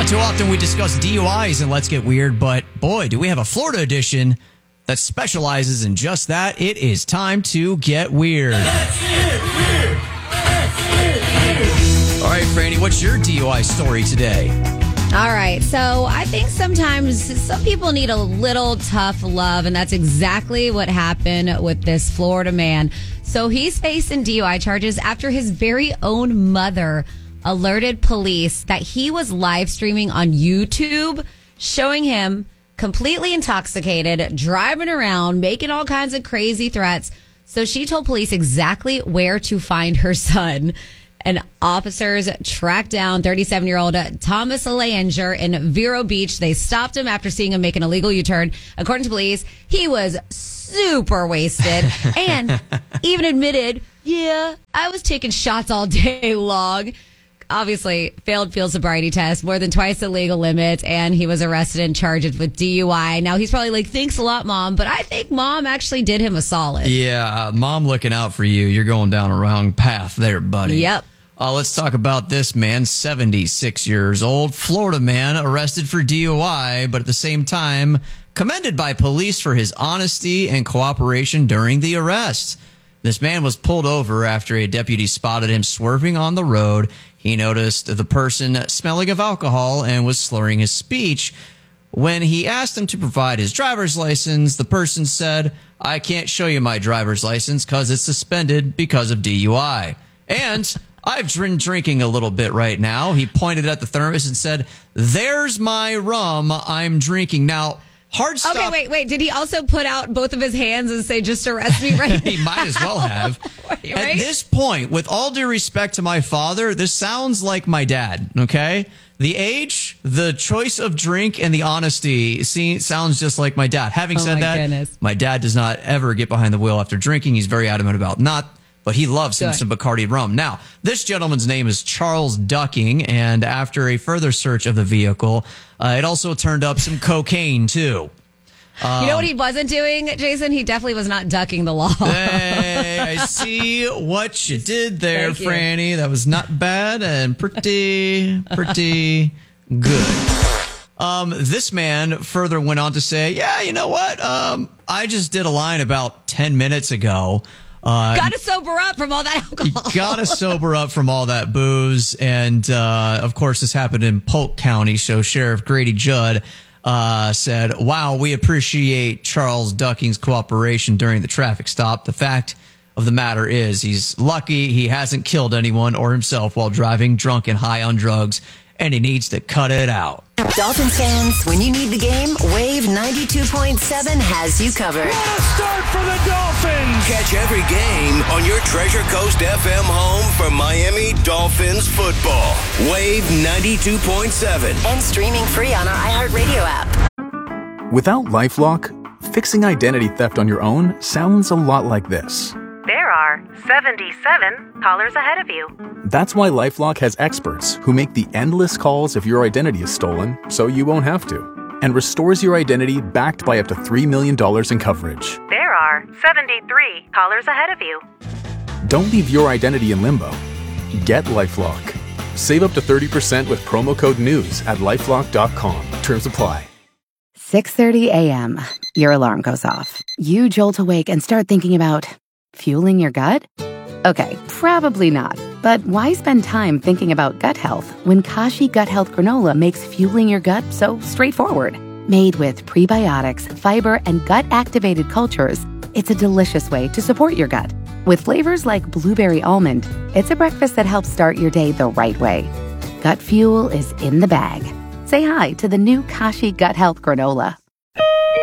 Not too often we discuss DUIs and Let's Get Weird, but boy, do we have a Florida edition that specializes in just that. It is time to get weird. Let's get weird. Let's get weird. All right, Franny, what's your DUI story today? All right, so I think sometimes some people need a little tough love, and that's exactly what happened with this Florida man. So he's facing DUI charges after his very own mother alerted police that he was live streaming on YouTube, showing him completely intoxicated, driving around, making all kinds of crazy threats. So she told police exactly where to find her son. And officers tracked down 37-year-old Thomas Alanger in Vero Beach. They stopped him after seeing him make an illegal U-turn. According to police, he was super wasted and even admitted, yeah, I was taking shots all day long. Obviously, failed field sobriety test, more than twice the legal limit, and he was arrested and charged with DUI. Now, he's probably like, thanks a lot, Mom, but I think Mom actually did him a solid. Yeah, Mom looking out for you. You're going down a wrong path there, buddy. Yep. Let's talk about this man, 76 years old, Florida man, arrested for DUI, but at the same time, commended by police for his honesty and cooperation during the arrest. This man was pulled over after a deputy spotted him swerving on the road. He noticed the person smelling of alcohol and was slurring his speech. When he asked him to provide his driver's license, the person said, I can't show you my driver's license because it's suspended because of DUI. And I've been drinking a little bit right now. He pointed at the thermos and said, there's my rum I'm drinking. Now, hard stop. Okay, wait. Did he also put out both of his hands and say, just arrest me right now? He might as well have. Right? At this point, with all due respect to my father, this sounds like my dad, okay? The age, the choice of drink, and the honesty sounds just like my dad. Having said that, goodness. My dad does not ever get behind the wheel after drinking. He's very adamant about not, but he loves him some Bacardi rum. Now, this gentleman's name is Charles Ducking, and after a further search of the vehicle, it also turned up some cocaine, too. You know what he wasn't doing, Jason? He definitely was not ducking the law. Hey, I see what you did there, Thank you. Franny. That was not bad and pretty good. This man further went on to say, yeah, you know what? I just did a line about 10 minutes ago. Gotta sober up from all that alcohol. You gotta sober up from all that booze. And, of course, this happened in Polk County. So Sheriff Grady Judd said, wow, we appreciate Charles Ducking's cooperation during the traffic stop. The fact of the matter is he's lucky he hasn't killed anyone or himself while driving drunk and high on drugs, and he needs to cut it out. Dolphins fans, when you need the game, Wave 92.7 has you covered. What a start for the Dolphins! Catch every game on your Treasure Coast FM home for Miami Dolphins football. Wave 92.7. And streaming free on our iHeartRadio app. Without LifeLock, fixing identity theft on your own sounds a lot like this. There are 77 callers ahead of you. That's why LifeLock has experts who make the endless calls if your identity is stolen, so you won't have to, and restores your identity backed by up to $3 million in coverage. There are 73 callers ahead of you. Don't leave your identity in limbo. Get LifeLock. Save up to 30% with promo code NEWS at LifeLock.com. Terms apply. 6:30 a.m. Your alarm goes off. You jolt awake and start thinking about fueling your gut? Okay, probably not. But why spend time thinking about gut health when Kashi Gut Health Granola makes fueling your gut so straightforward? Made with prebiotics, fiber, and gut-activated cultures, it's a delicious way to support your gut. With flavors like blueberry almond, it's a breakfast that helps start your day the right way. Gut fuel is in the bag. Say hi to the new Kashi Gut Health Granola.